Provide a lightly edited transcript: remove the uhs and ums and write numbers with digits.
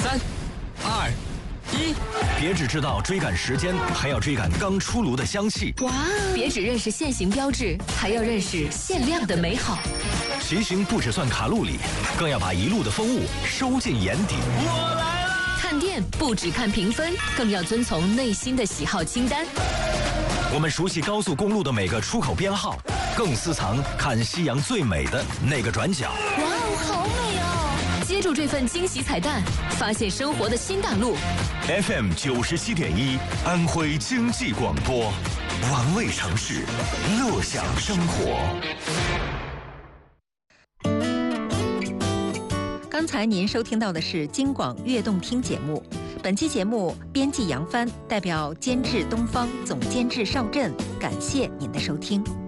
3、2、1， 别只知道追赶时间，还要追赶刚出炉的香气。 哇！别只认识限行标志，还要认识限量的美好。 骑行不只算卡路里，更要把一路的风物收进眼底。 我来了！ 看店不只看评分，更要遵从内心的喜好清单。 我们熟悉高速公路的每个出口编号，更私藏看夕阳最美的那个转角。 哇哦，好美哦！接住这份惊喜彩蛋，发现生活的新大陆。 FM 97.1，安徽经济广播，玩味城市，乐享生活。 刚才您收听到的是京广悦动听节目。本期节目编辑杨帆，代表监制东方，总监制邵震，感谢您的收听。